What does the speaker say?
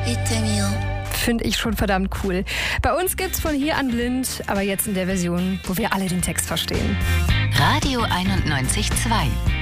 Finde ich schon verdammt cool. Bei uns gibt's von hier an blind, aber jetzt in der Version, wo wir alle den Text verstehen. Radio 91.2